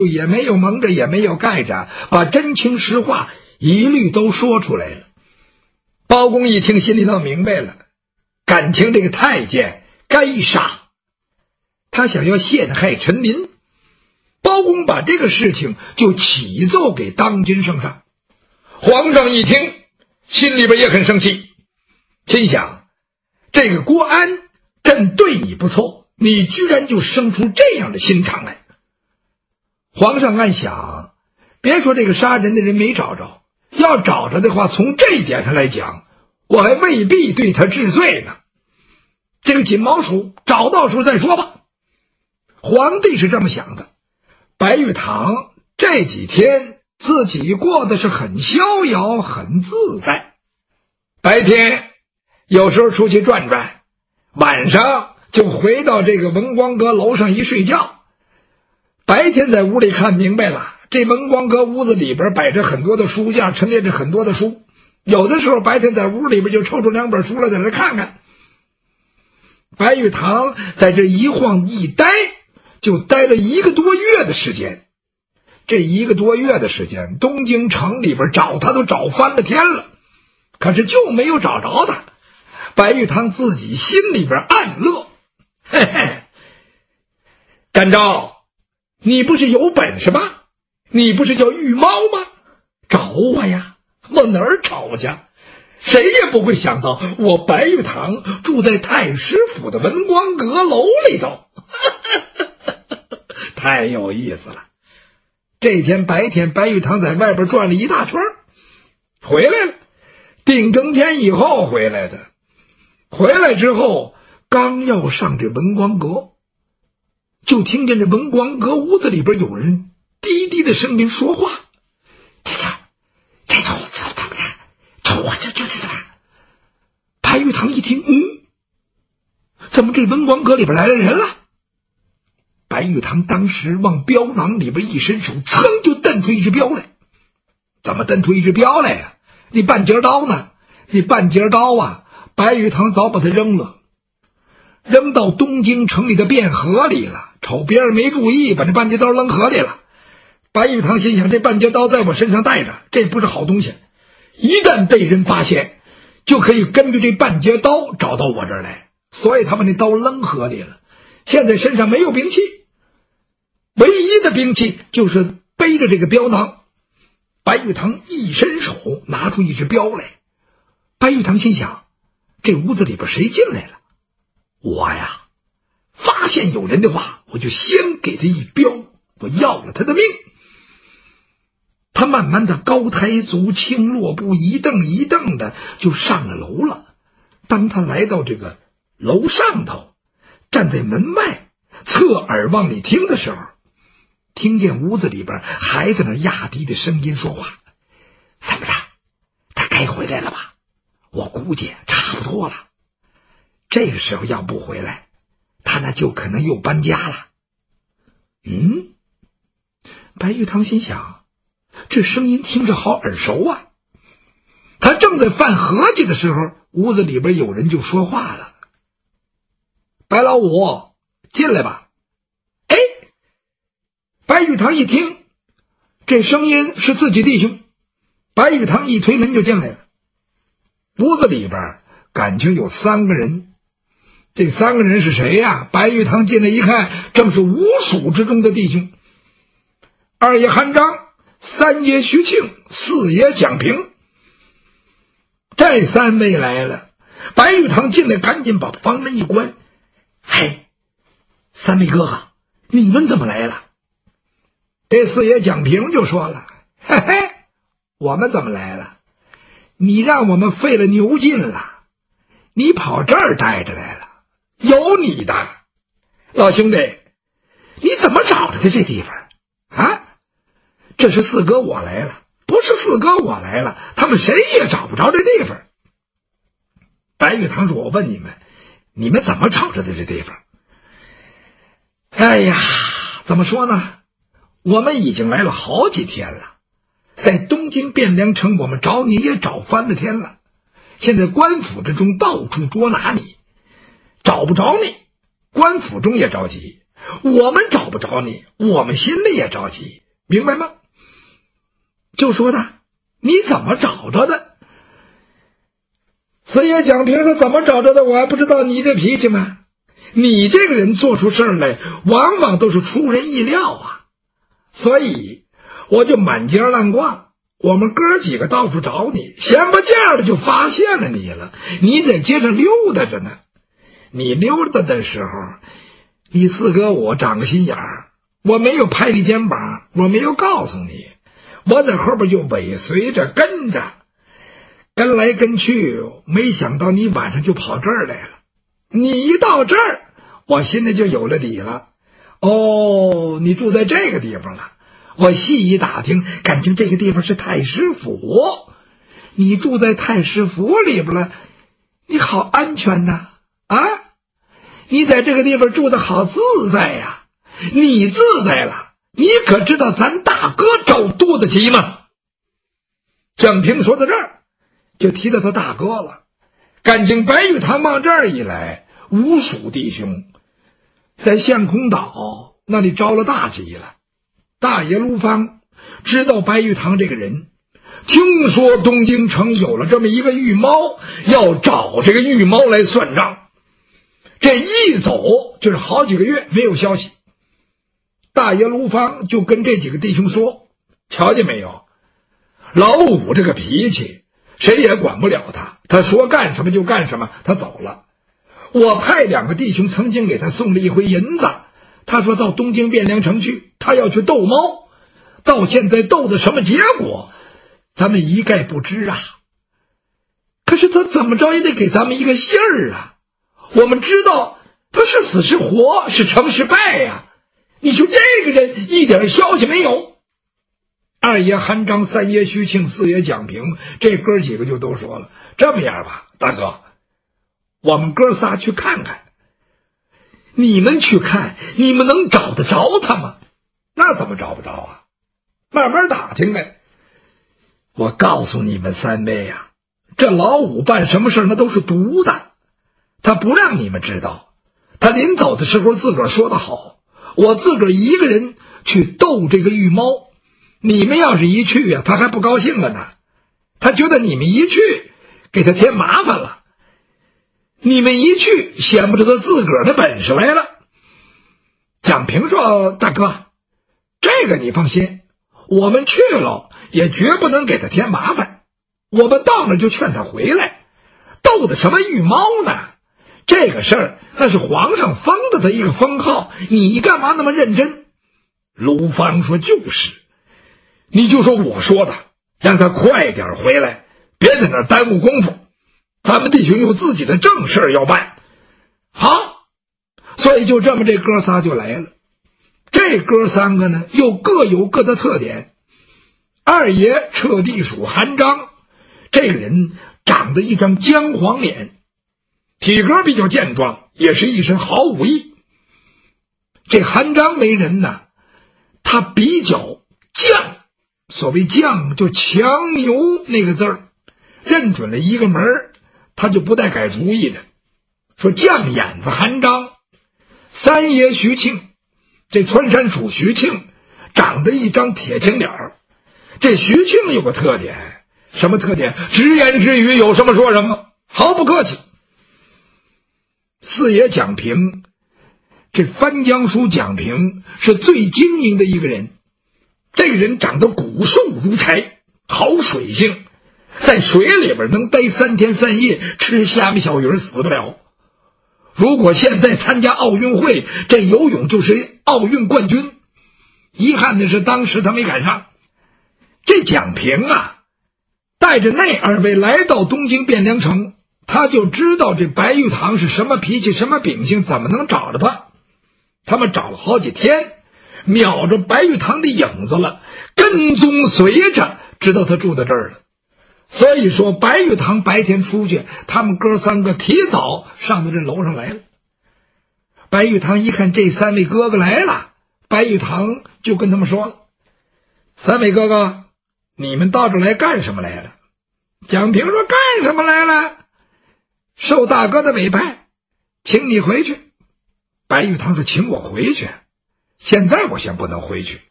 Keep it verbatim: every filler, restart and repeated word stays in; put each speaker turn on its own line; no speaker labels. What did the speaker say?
也没有蒙着，也没有盖着，把真情实话一律都说出来了。包公一听，心里头明白了，感情这个太监该杀，他想要陷害陈琳。包公把这个事情就启奏给当今圣上。皇上一听，心里边也很生气，心想这个郭安朕对你不错，你居然就生出这样的心肠来。皇上暗想，别说这个杀人的人没找着，要找着的话，从这一点上来讲，我还未必对他治罪呢。这个锦毛鼠找到时候再说吧。皇帝是这么想的。白玉堂这几天自己过得是很逍遥，很自在。白天有时候出去转转，晚上就回到这个文光阁楼上一睡觉。白天在屋里看明白了，这文光阁屋子里边摆着很多的书架，陈列着很多的书，有的时候白天在屋里边就抽出两本书来在这看看。白玉堂在这一晃一待，就待了一个多月的时间。这一个多月的时间，东京城里边找他都找翻了天了，可是就没有找着他。白玉堂自己心里边暗乐，嘿嘿，展昭，你不是有本事吗？你不是叫玉猫吗？找我呀，往哪儿找去？谁也不会想到我白玉堂住在太师府的文光阁楼里头。太有意思了。这天白天，白玉堂在外边转了一大圈，回来了。定更天以后回来的。回来之后，刚要上这文光阁，就听见这文光阁屋子里边有人低低的声音说话：“这这这这这怎么了？瞅我这这这这！”白玉堂一听，嗯，怎么这文光阁里边来了人了？白玉堂当时往镖囊里边一伸手，噌就蹬出一只镖来。怎么蹬出一只镖来呀？你半截刀呢？你半截刀啊！白玉堂早把它扔了，扔到东京城里的汴河里了。瞅别人没注意，把这半截刀扔河里了。白玉堂心想，这半截刀在我身上带着，这不是好东西，一旦被人发现，就可以根据这半截刀找到我这儿来。所以他把那刀扔河里了。现在身上没有兵器，唯一的兵器就是背着这个镖囊。白玉堂一伸手拿出一只镖来。白玉堂心想，这屋子里边谁进来了？我呀，发现有人的话，我就先给他一镖，我要了他的命。他慢慢的高抬足，轻落步，一蹬一蹬的就上了楼了。当他来到这个楼上头，站在门外侧耳往里听的时候，听见屋子里边还在那压低的声音说话：“怎么着？他该回来了吧？我估计差不多了。这个时候要不回来，他那就可能又搬家了。”嗯，白玉堂心想，这声音听着好耳熟啊。他正在犯合计的时候，屋子里边有人就说话了：“白老五，进来吧。”哎，白玉堂一听，这声音是自己弟兄。白玉堂一推门就进来了。屋子里边感情有三个人。这三个人是谁呀？白玉堂进来一看，正是五蜀之中的弟兄：二爷韩章，三爷徐庆，四爷蒋平。这三位来了。白玉堂进来，赶紧把房门一关：“嘿，三位哥哥，你们怎么来了？”这四爷蒋平就说了：“嘿嘿，我们怎么来了？你让我们费了牛劲了，你跑这儿待着来了，有你的。老兄弟，你怎么找着的这地方啊？这是四哥我来了，不是四哥我来了，他们谁也找不着这地方。”白玉堂说：“我问你们，你们怎么找着的这地方？”哎呀，怎么说呢？我们已经来了好几天了，在东京汴梁城，我们找你也找翻了天了。现在官府之中到处捉拿你，找不着你，官府中也着急， 我们找不着你，我们心里也着急，明白吗？就说他，你怎么找着的？四爷蒋平说，怎么找着的我还不知道，你这脾气吗？你这个人做出事来往往都是出人意料啊，所以我就满街乱逛，我们哥几个到处找你，闲不见的就发现了你了。你在街上溜达着呢，你溜达的时候，你四哥我长个心眼儿，我没有拍你肩膀，我没有告诉你，我在后边就尾随着跟着，跟来跟去，没想到你晚上就跑这儿来了。你一到这儿，我心里就有了底了。哦，你住在这个地方了。我细一打听，感情这个地方是太师府。你住在太师府里边了，你好安全呐！啊，你在这个地方住的好自在呀！你自在了，你可知道咱大哥找肚子急吗？蒋平说到这儿，就提到他大哥了。感情白玉堂往这儿一来，无数弟兄在陷空岛那里着了大急了。大爷卢芳知道白玉堂这个人，听说东京城有了这么一个玉猫，要找这个玉猫来算账。这一走就是好几个月没有消息。大爷卢芳就跟这几个弟兄说，瞧见没有，老五这个脾气谁也管不了他，他说干什么就干什么，他走了。我派两个弟兄曾经给他送了一回银子，他说到东京汴梁城去，他要去斗猫，到现在斗的什么结果咱们一概不知啊。可是他怎么着也得给咱们一个信儿啊，我们知道他是死是活，是成是败呀、啊。你说这个人一点消息没有。二爷韩章，三爷徐庆，四爷蒋平，这哥几个就都说了，这么样吧，大哥，我们哥仨去看看。你们去看，你们能找得着他吗？那怎么找不着啊？慢慢打听呗。我告诉你们三位呀、啊，这老五办什么事那都是独的，他不让你们知道。他临走的时候自个儿说得好，我自个儿一个人去斗这个玉猫，你们要是一去呀、啊，他还不高兴了呢。他觉得你们一去给他添麻烦了，你们一去显不出他自个儿的本事来了。蒋平说，大哥，这个你放心，我们去了也绝不能给他添麻烦，我们到那就劝他回来。斗的什么玉猫呢？这个事儿那是皇上封的他一个封号，你干嘛那么认真？卢芳说，就是你就说我说的，让他快点回来，别在那儿耽误功夫，咱们弟兄有自己的正事要办。好，所以就这么这哥仨就来了。这哥三个呢又各有各的特点。二爷彻地属韩章，这个人长得一张姜黄脸，体格比较健壮，也是一身好武艺。这韩章为人呢，他比较犟，所谓犟就强牛那个字儿，认准了一个门他就不带改主意的。说犟眼子韩章。三爷徐庆，这川山属徐庆，长得一张铁青脸儿。这徐庆有个特点，什么特点？直言直语，有什么说什么，毫不客气。四爷蒋平，这番江叔蒋平是最精明的一个人。这个人长得骨瘦如柴，好水性，在水里边能待三天三夜，吃虾米小鱼死不了。如果现在参加奥运会，这游泳就是奥运冠军。遗憾的是当时他没赶上。这蒋平啊，带着那二位来到东京汴梁城，他就知道这白玉堂是什么脾气什么秉性，怎么能找着他。他们找了好几天，瞄着白玉堂的影子了，跟踪随着，知道他住在这儿了。所以说白玉堂白天出去，他们哥三个提早上到这楼上来了。白玉堂一看这三位哥哥来了，白玉堂就跟他们说了，三位哥哥，你们到这来干什么来了？蒋平说，干什么来了？受大哥的委派，请你回去。 白玉堂说请我回去，现在我先不能回去，